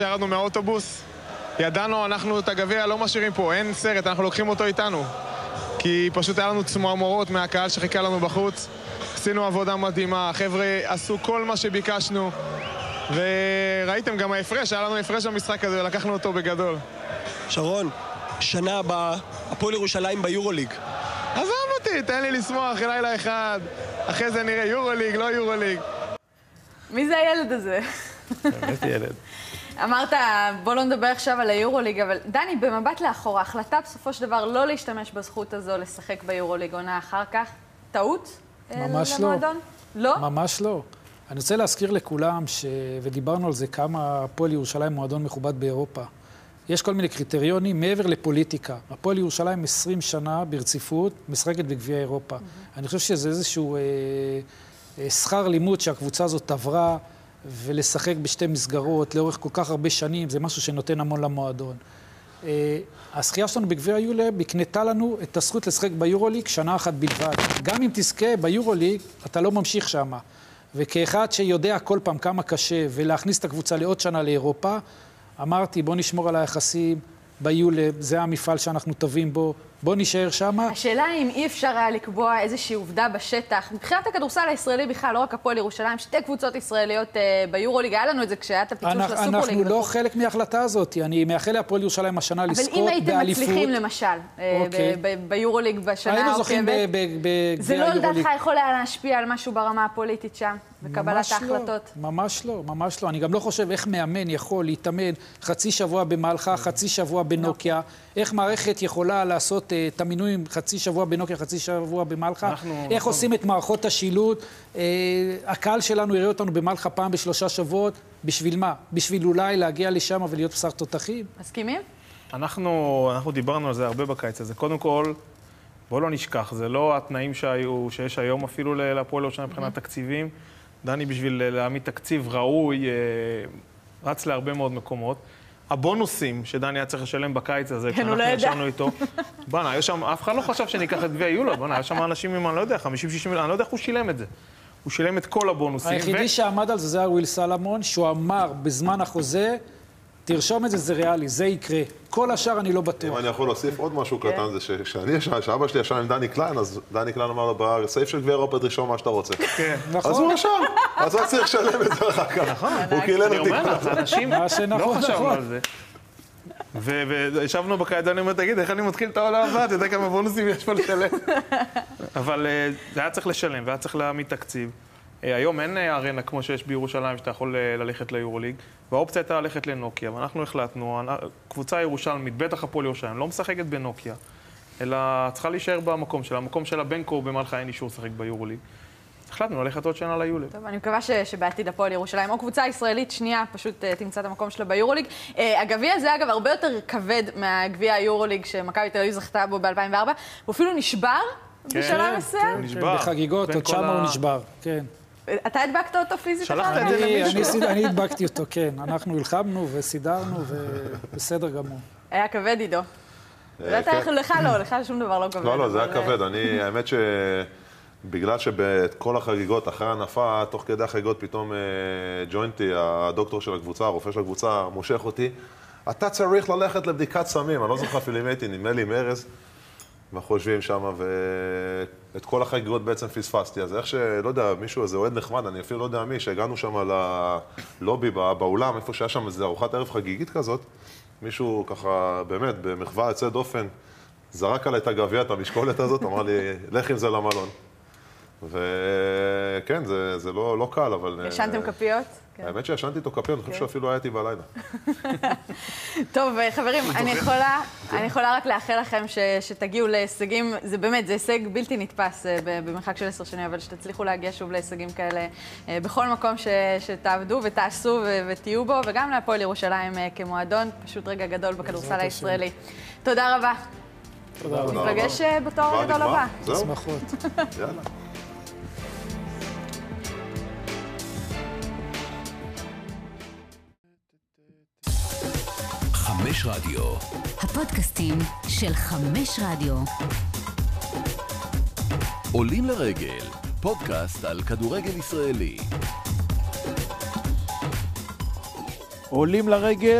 ירדנו מהאוטובוס, ידענו, אנחנו את הגביע לא משאירים פה, אין סרט, אנחנו לוקחים אותו איתנו. כי פשוט היה לנו צמרמורות מהקהל שחיכה לנו בחוץ. עשינו עבודה מדהימה, החבר'ה עשו כל מה שביקשנו. וראיתם גם ההפרש, היה לנו הפרש במשחק הזה ולקחנו אותו בגדול. שרון, שנה הבאה, הפועל ירושלים ביורוליג. עזוב אותי, תן לי לשמוח לילה אחד. אחרי זה נראה יורוליג, לא יורוליג. מי זה הילד הזה? באמת ילד. אמרת, בוא לא נדבר עכשיו על היורוליג, אבל דני, במבט לאחורה, החלטה בסופו של דבר לא להשתמש בזכות הזו לשחק ביורוליג עונה אחר כך, טעות? ממש לא. לא? ממש לא. אני רוצה להזכיר לכולם, ודיברנו על זה, כמה הפועל ירושלים מועדון מכובד באירופה. יש כל מיני קריטריונים מעבר לפוליטיקה. הפועל ירושלים 20 שנה ברציפות משחקת בגביע אירופה. אני חושב שזה איזשהו שכר לימוד שהקבוצה הזאת עברה, ולשחק בשתי מסגרות לאורך כל כך הרבה שנים, זה משהו שנותן המון למועדון. הזכייה שלנו בגביע היולב הקנתה לנו את הזכות לשחק ביורוליג שנה אחת בלבד. גם אם תזכה ביורוליג, אתה לא ממשיך שמה. וכאחד שיודע כל פעם כמה קשה ולהכניס את הקבוצה לעוד שנה לאירופה, אמרתי, בוא נשמור על היחסים ביולב, זה המפעל שאנחנו טובים בו, בוא נשאר שמה. השאלה אם אי אפשר היה לקבוע איזושהי עובדה בשטח. מבחינת הכדורסל הישראלי בכלל, לא רק הפועל ירושלים, שתי קבוצות ישראליות ביורוליג, היה לנו את זה כשהיה את הפיצול של הסופרליג. אנחנו לא חלק מההחלטה הזאת, אני מאחל להפועל ירושלים השנה לזכות באליפות. אבל אם הייתם מצליחים למשל, ביורוליג בשנה היינו זוכים בגביע זה לא לדעתך יכול היה להשפיע על משהו ברמה הפוליטית שם, בקבלת ההחלטות? ממש לא, ממש לא. אני גם לא חושב איך מאמן יכול להתאמן חצי שבוע במלחה, חצי שבוע בנוקיה, איך מערכת יכולה לעשות את המינויים חצי שבוע בנוקיה, חצי שבוע במלחה, איך עושים את מערכות השילוט. הקהל שלנו יראה אותנו במלחה פעם בשלושה שבועות, בשביל מה? בשביל אולי להגיע לשם ולהיות בשר תותחים? מסכימים? אנחנו דיברנו על זה הרבה בקיץ הזה. קודם כל, בוא לא נשכח, זה לא התנאים שיש היום אפילו להפועל ירושלים מבחינת תקציבים. דני בשביל להעמיד תקציב ראוי, רץ להרבה מאוד מקומות. הבונוסים שדני היה צריך לשלם בקיץ הזה, כשאנחנו ישבנו איתו, בנה, אף אחד לא חשב שניקח את גביע היולב, בנה, יש שם אנשים עם, אני לא יודע, 50-60 מיליון, אני לא יודע איך הוא שילם את זה. הוא שילם את כל הבונוסים. היחידי שעמד על זה היה וויל סלמון, שהוא אמר בזמן החוזה, תרשום את זה, זה ריאלי, זה יקרה. כל השאר אני לא בטוח. אם אני יכול להוסיף עוד משהו קטן, זה שאבא שלי ישב עם דני קליין, אז דני קליין אמר לו, בסעיף של גביע אירופה תרשום מה שאתה רוצה. אז הוא רשם, אז הוא צריך לשלם את זה אחר כך. הוא קילל אותי. אנשים לא חשבנו על זה. וישבנו בקיץ, אני אומר, תגיד, איך אני מתחיל את העולם הבא? אתה יודע כמה בונוסים יש פה לשלם? אבל זה היה צריך לשלם, והיה צריך להעמיד תקציב. היום אין ארנה כמו שיש בירושלים, שאתה יכול ללכת ליורוליג, והאופציה הייתה ללכת לנוקיה, ואנחנו החלטנו, קבוצה ירושלמית, בטח הפועל ירושלים, לא משחקת בנוקיה, אלא צריכה להישאר במקום שלה. המקום שלה בין כה ובמלחה אין אישור לשחק ביורוליג. החלטנו ללכת עוד שנה ליולב. טוב, אני מקווה שבעתיד הפועל ירושלים, או קבוצה ישראלית שנייה, פשוט תמצא את המקום שלה ביורוליג. הגביע הזה, אגב, הרבה יותר כבד מהגביע היורוליג שמכבי תל אביב זכתה בו ב-2004, הוא אפילו נשבר בשלב מסוים. בחגיגות, עוד שמה הוא נשבר, כן. אתה הדבקת אותו פיזית? שלחת את זה למישהו? אני הדבקתי אותו, כן. אנחנו הלחמנו וסידרנו ובסדר גמור. היה כבד, עידו. לך לא, לך שום דבר לא כבד. לא, זה היה כבד. האמת שבגלל שבכל החגיגות, אחרי הנפה, תוך כדי החגיגות, פתאום ג'וינטי, הדוקטור של הקבוצה, הרופא של הקבוצה, מושך אותי. אתה צריך ללכת לבדיקת סמים. אני לא זוכר אפילו אם הייתי, נדמה לי עם ארז. ואנחנו יושבים שם, ואת כל החגיגות בעצם פספסתי. אז איך שלא יודע, מישהו, איזה אוהד נחמד, אני אפילו לא יודע מי, שהגענו שם ללובי באולם, איפה שהיה שם איזו ארוחת ערב חגיגית כזאת, מישהו ככה, באמת, במחווה יוצא דופן, זרק עליי את הגביע, את המשקולת הזאת, אמר לי, לך עם זה למלון. וכן, זה לא קל, אבל... ישנתם כפיות? האמת שישנתי איתו כפיות, אני חושב שאפילו הייתי בלילה. טוב, חברים, אני יכולה רק לאחל לכם שתגיעו להישגים, זה באמת, זה הישג בלתי נתפס במרחק של 10 שנים, אבל שתצליחו להגיע שוב להישגים כאלה בכל מקום שתעבדו ותעשו ותהיו בו, וגם להפועל ירושלים כמועדון, פשוט רגע גדול בכדורסל הישראלי. תודה רבה. תודה רבה. נפגש בתואר הגדול הבא. זהו. שמחות. יאללה. 5 רדיו. הפודקאסטים של 5 רדיו. עולים לרגל, פודקאסט על כדורגל ישראלי. עולים לרגל.